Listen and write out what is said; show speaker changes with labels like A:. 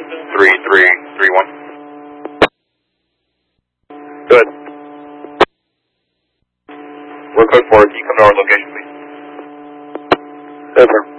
A: 3331. Good. We're code 4. Can you come to our location, please?
B: Yes, sir.